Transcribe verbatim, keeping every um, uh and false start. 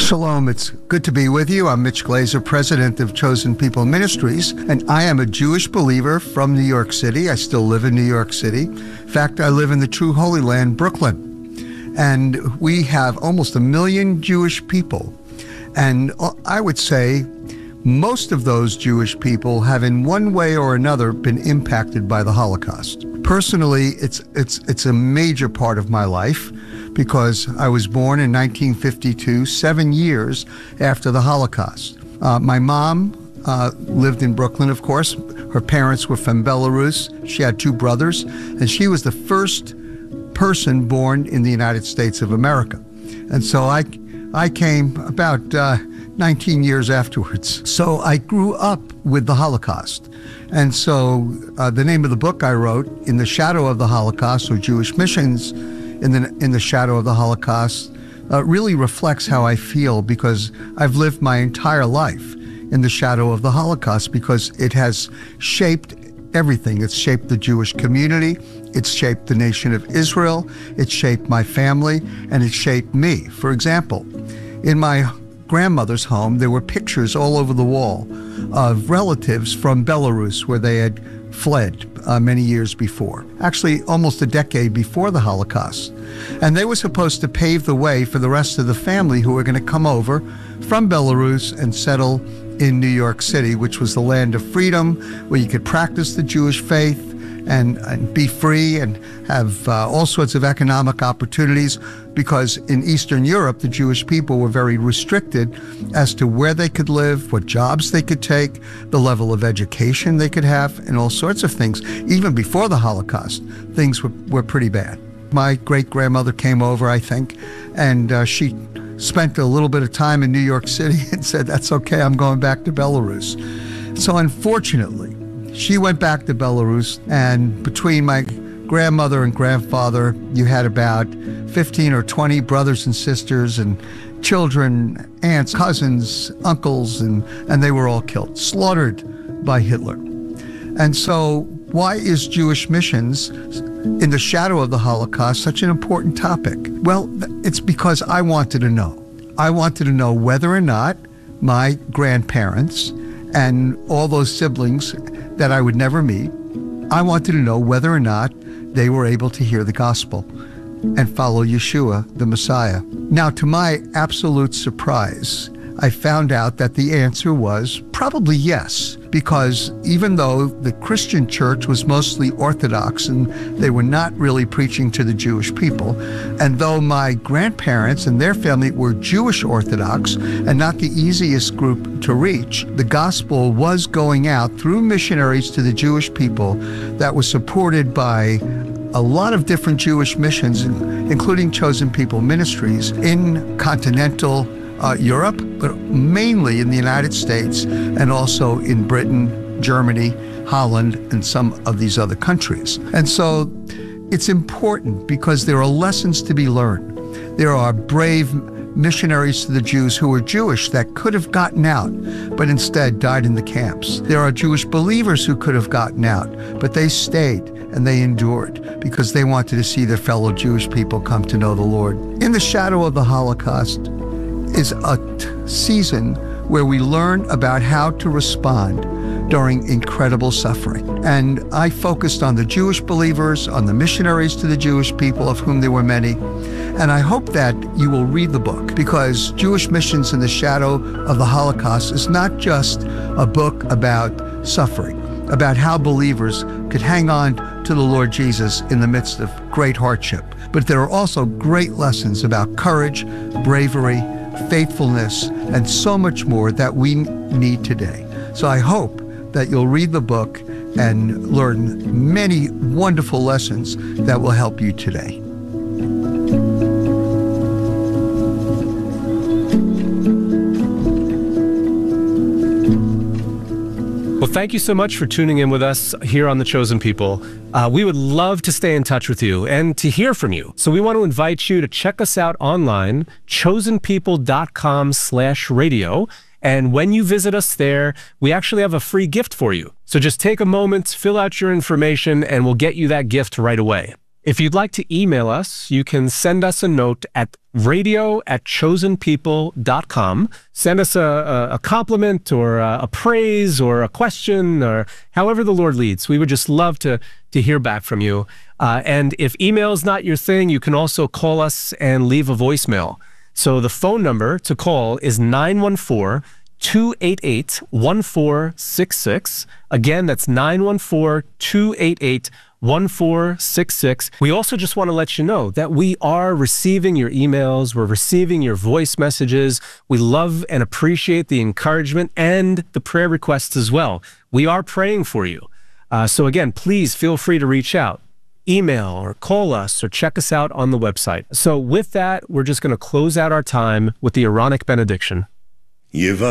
Shalom, it's good to be with you. I'm Mitch Glazer, president of Chosen People Ministries, and I am a Jewish believer from New York City. I still live in New York City. In fact, I live in the true Holy Land, Brooklyn. And we have almost a million Jewish people. And I would say most of those Jewish people have in one way or another been impacted by the Holocaust. Personally, it's it's it's a major part of my life because I was born in nineteen fifty-two, seven years after the Holocaust. Uh, my mom uh, lived in Brooklyn, of course. Her parents were from Belarus. She had two brothers, and she was the first person born in the United States of America. And so I, I came about uh, nineteen years afterwards. So I grew up with the Holocaust. And so uh, the name of the book I wrote, In the Shadow of the Holocaust, or Jewish Missions in the, in the Shadow of the Holocaust, uh, really reflects how I feel because I've lived my entire life in the shadow of the Holocaust because it has shaped everything. It's shaped the Jewish community, it's shaped the nation of Israel, it's shaped my family, and it shaped me. For example, in my grandmother's home, there were pictures all over the wall of relatives from Belarus where they had fled uh, many years before, actually almost a decade before the Holocaust. And they were supposed to pave the way for the rest of the family who were going to come over from Belarus and settle in New York City, which was the land of freedom, where you could practice the Jewish faith and, and be free and have uh, all sorts of economic opportunities, because in Eastern Europe, the Jewish people were very restricted as to where they could live, what jobs they could take, the level of education they could have, and all sorts of things. Even before the Holocaust, things were, were pretty bad. My great-grandmother came over, I think, and uh, she spent a little bit of time in New York City and said, that's okay, I'm going back to Belarus. So unfortunately, she went back to Belarus, and between my grandmother and grandfather, you had about fifteen or twenty brothers and sisters and children, aunts, cousins, uncles, and, and they were all killed, slaughtered by Hitler. And so why is Jewish missions in the shadow of the Holocaust such an important topic? Well, it's because I wanted to know. I wanted to know whether or not my grandparents and all those siblings that I would never meet, I wanted to know whether or not they were able to hear the gospel and follow Yeshua, the Messiah. Now, to my absolute surprise, I found out that the answer was probably yes, because even though the Christian church was mostly Orthodox and they were not really preaching to the Jewish people, and though my grandparents and their family were Jewish Orthodox and not the easiest group to reach, the gospel was going out through missionaries to the Jewish people that was supported by a lot of different Jewish missions, including Chosen People Ministries in continental Uh, Europe, but mainly in the United States and also in Britain, Germany, Holland, and some of these other countries. And so it's important because there are lessons to be learned. There are brave missionaries to the Jews who were Jewish that could have gotten out, but instead died in the camps. There are Jewish believers who could have gotten out, but they stayed and they endured because they wanted to see their fellow Jewish people come to know the Lord. In the shadow of the Holocaust is a t- season where we learn about how to respond during incredible suffering. And I focused on the Jewish believers, on the missionaries to the Jewish people, of whom there were many. And I hope that you will read the book, because Jewish Missions in the Shadow of the Holocaust is not just a book about suffering, about how believers could hang on to the Lord Jesus in the midst of great hardship. But there are also great lessons about courage, bravery, faithfulness, and so much more that we need today. So I hope that you'll read the book and learn many wonderful lessons that will help you today. Well, thank you so much for tuning in with us here on The Chosen People. Uh, we would love to stay in touch with you and to hear from you. So we want to invite you to check us out online, chosenpeople.com slash radio. And when you visit us there, we actually have a free gift for you. So just take a moment, fill out your information, and we'll get you that gift right away. If you'd like to email us, you can send us a note at radio at chosen people dot com. Send us a, a, a compliment or a, a praise or a question or however the Lord leads. We would just love to, to hear back from you. Uh, and if email is not your thing, you can also call us and leave a voicemail. So the phone number to call is nine one four, two eight eight, one four six six. Again, that's nine one four, two eight eight, one four six six. We also just want to let you know that we are receiving your emails. We're receiving your voice messages. We love and appreciate the encouragement and the prayer requests as well. We are praying for you. Uh, so again, please feel free to reach out. Email or call us or check us out on the website. So with that, we're just going to close out our time with the Aaronic benediction.